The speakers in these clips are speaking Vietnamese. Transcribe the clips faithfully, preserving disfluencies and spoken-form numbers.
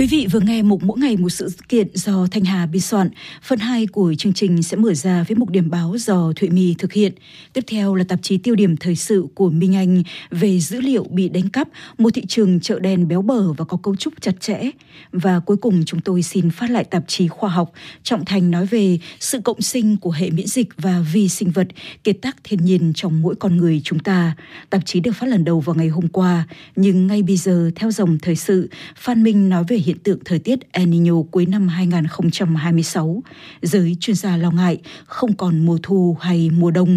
Quý vị vừa nghe mục Mỗi ngày một sự kiện do Thanh Hà biên soạn. Phần hai của chương trình sẽ mở ra với mục điểm báo do Thụy My thực hiện. Tiếp theo là tạp chí tiêu điểm thời sự của Minh Anh về dữ liệu bị đánh cắp, một thị trường chợ đen béo bở và có cấu trúc chặt chẽ. Và cuối cùng chúng tôi xin phát lại tạp chí khoa học. Trọng Thành nói về sự cộng sinh của hệ miễn dịch và vi sinh vật, kiệt tác thiên nhiên trong mỗi con người chúng ta. Tạp chí được phát lần đầu vào ngày hôm qua, nhưng ngay bây giờ theo dòng thời sự, Phan Minh nói về hiện tượng thời tiết El Niño cuối năm hai không hai sáu. Giới chuyên gia lo ngại không còn mùa thu hay mùa đông.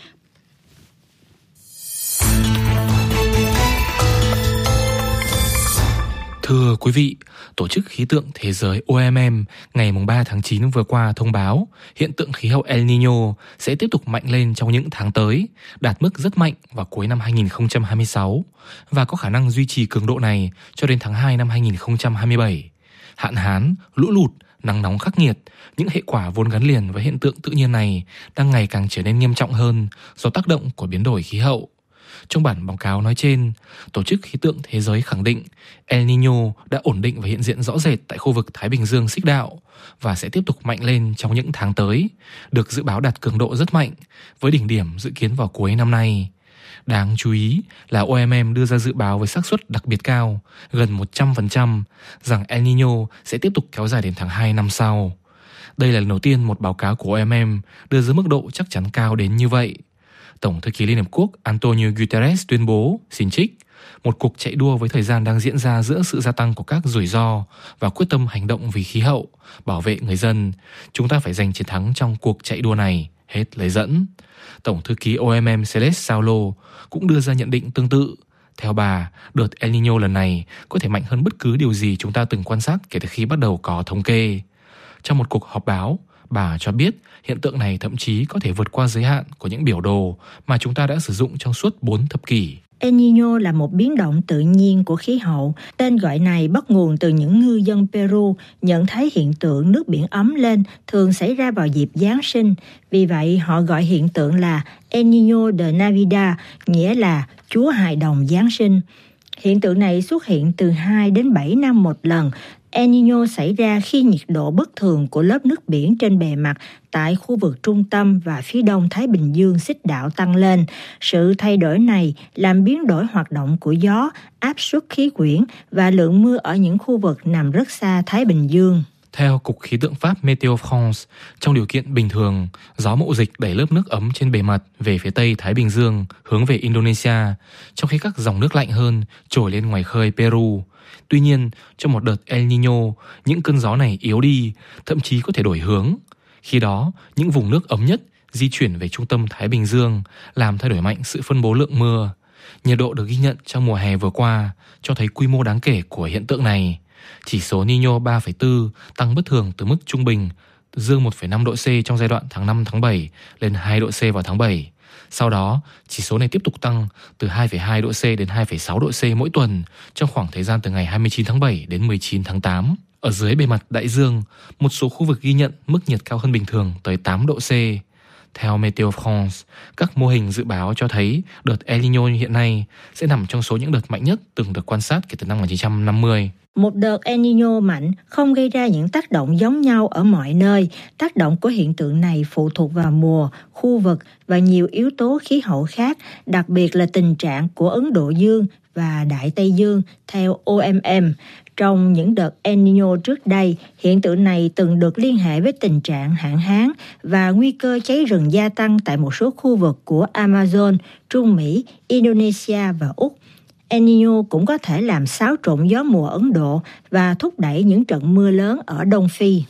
Thưa quý vị, Tổ chức Khí tượng Thế giới O M M ngày ba tháng chín vừa qua thông báo hiện tượng khí hậu El Niño sẽ tiếp tục mạnh lên trong những tháng tới, đạt mức rất mạnh vào cuối năm hai không hai sáu và có khả năng duy trì cường độ này cho đến tháng hai năm hai không hai bảy. Hạn hán, lũ lụt, nắng nóng khắc nghiệt, những hệ quả vốn gắn liền với hiện tượng tự nhiên này đang ngày càng trở nên nghiêm trọng hơn do tác động của biến đổi khí hậu. Trong bản báo cáo nói trên, Tổ chức Khí tượng Thế giới khẳng định El Niño đã ổn định và hiện diện rõ rệt tại khu vực Thái Bình Dương xích đạo và sẽ tiếp tục mạnh lên trong những tháng tới, được dự báo đạt cường độ rất mạnh, với đỉnh điểm dự kiến vào cuối năm nay. Đáng chú ý là O M M đưa ra dự báo với xác suất đặc biệt cao, gần một trăm phần trăm, rằng El Niño sẽ tiếp tục kéo dài đến tháng hai năm sau. Đây là lần đầu tiên một báo cáo của O M M đưa ra mức độ chắc chắn cao đến như vậy. Tổng thư ký Liên Hợp Quốc Antonio Guterres tuyên bố, xin trích, một cuộc chạy đua với thời gian đang diễn ra giữa sự gia tăng của các rủi ro và quyết tâm hành động vì khí hậu, bảo vệ người dân. Chúng ta phải giành chiến thắng trong cuộc chạy đua này, hết lời dẫn. Tổng thư ký O M M Celeste Saulo cũng đưa ra nhận định tương tự. Theo bà, đợt El Niño lần này có thể mạnh hơn bất cứ điều gì chúng ta từng quan sát kể từ khi bắt đầu có thống kê. Trong một cuộc họp báo, bà cho biết hiện tượng này thậm chí có thể vượt qua giới hạn của những biểu đồ mà chúng ta đã sử dụng trong suốt bốn thập kỷ. El Niño là một biến động tự nhiên của khí hậu. Tên gọi này bắt nguồn từ những ngư dân Peru nhận thấy hiện tượng nước biển ấm lên thường xảy ra vào dịp Giáng sinh. Vì vậy, họ gọi hiện tượng là El Niño de Navidad, nghĩa là Chúa Hài Đồng Giáng sinh. Hiện tượng này xuất hiện từ hai đến bảy năm một lần. El Niño xảy ra khi nhiệt độ bất thường của lớp nước biển trên bề mặt tại khu vực trung tâm và phía đông Thái Bình Dương xích đạo tăng lên. Sự thay đổi này làm biến đổi hoạt động của gió, áp suất khí quyển và lượng mưa ở những khu vực nằm rất xa Thái Bình Dương. Theo Cục Khí tượng Pháp Météo France, trong điều kiện bình thường, gió mậu dịch đẩy lớp nước ấm trên bề mặt về phía tây Thái Bình Dương hướng về Indonesia, trong khi các dòng nước lạnh hơn trồi lên ngoài khơi Peru. Tuy nhiên, trong một đợt El Niño, những cơn gió này yếu đi, thậm chí có thể đổi hướng. Khi đó, những vùng nước ấm nhất di chuyển về trung tâm Thái Bình Dương, làm thay đổi mạnh sự phân bố lượng mưa. Nhiệt độ được ghi nhận trong mùa hè vừa qua cho thấy quy mô đáng kể của hiện tượng này. Chỉ số Niño ba phẩy bốn tăng bất thường từ mức trung bình dương một phẩy năm độ C trong giai đoạn tháng năm tháng bảy lên hai độ C vào tháng bảy. Sau đó, chỉ số này tiếp tục tăng từ hai phẩy hai độ C đến hai phẩy sáu độ C mỗi tuần trong khoảng thời gian từ ngày hai mươi chín tháng bảy đến mười chín tháng tám. Ở dưới bề mặt đại dương, một số khu vực ghi nhận mức nhiệt cao hơn bình thường tới tám độ C. Theo Météo France, các mô hình dự báo cho thấy đợt El Niño hiện nay sẽ nằm trong số những đợt mạnh nhất từng được quan sát kể từ năm một nghìn chín trăm năm mươi. Một đợt El Niño mạnh không gây ra những tác động giống nhau ở mọi nơi. Tác động của hiện tượng này phụ thuộc vào mùa, khu vực và nhiều yếu tố khí hậu khác, đặc biệt là tình trạng của Ấn Độ Dương và Đại Tây Dương, theo O M M. Trong những đợt El Niño trước đây, hiện tượng này từng được liên hệ với tình trạng hạn hán và nguy cơ cháy rừng gia tăng tại một số khu vực của Amazon, Trung Mỹ, Indonesia và Úc. El Niño cũng có thể làm xáo trộn gió mùa Ấn Độ và thúc đẩy những trận mưa lớn ở Đông Phi.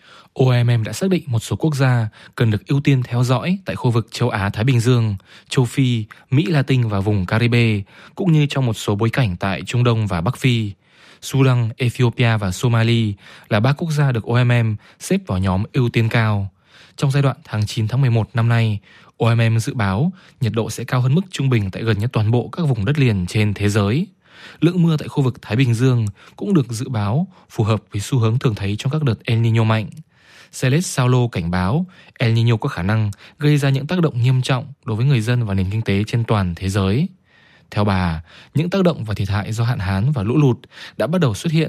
O M M đã xác định một số quốc gia cần được ưu tiên theo dõi tại khu vực châu Á-Thái Bình Dương, châu Phi, Mỹ Latin và vùng Caribe, cũng như trong một số bối cảnh tại Trung Đông và Bắc Phi. Sudan, Ethiopia và Somali là ba quốc gia được O M M xếp vào nhóm ưu tiên cao. Trong giai đoạn tháng chín tháng mười một năm nay, O M M dự báo nhiệt độ sẽ cao hơn mức trung bình tại gần như toàn bộ các vùng đất liền trên thế giới. Lượng mưa tại khu vực Thái Bình Dương cũng được dự báo phù hợp với xu hướng thường thấy trong các đợt El Niño mạnh. Celeste Saulo cảnh báo El Niño có khả năng gây ra những tác động nghiêm trọng đối với người dân và nền kinh tế trên toàn thế giới. Theo bà, những tác động và thiệt hại do hạn hán và lũ lụt đã bắt đầu xuất hiện